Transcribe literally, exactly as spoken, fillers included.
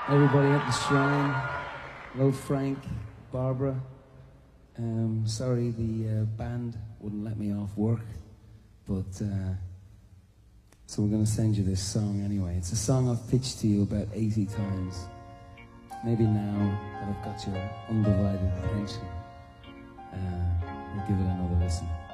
Everybody at the Shrine. Hello, Frank, Barbara. Um, sorry, the uh, band wouldn't let me off work, but uh, so we're going to send you this song anyway. It's a song I've pitched to you about eighty times. Maybe now that I've got your undivided attention, uh, we'll give it another listen.